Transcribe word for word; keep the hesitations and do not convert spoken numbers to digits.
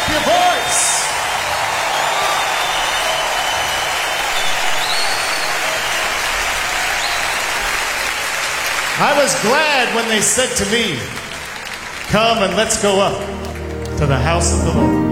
your voice. I was glad when they said to me, come and let's go up to the house of the Lord.